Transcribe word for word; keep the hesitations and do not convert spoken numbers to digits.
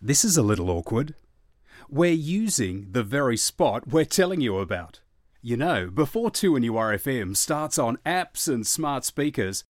This is a little awkward. We're using the very spot we're telling you about. You know, before two N U R F M starts on apps and smart speakers,